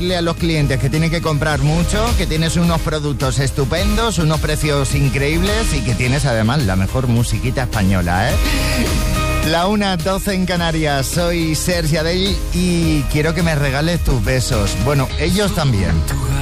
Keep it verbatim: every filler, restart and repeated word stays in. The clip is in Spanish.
a los clientes que tienen que comprar mucho, que tienes unos productos estupendos, unos precios increíbles y que tienes además la mejor musiquita española, ¿eh? La una doce en Canarias, soy Sergi Adell y quiero que me regales tus besos. Bueno, ellos también.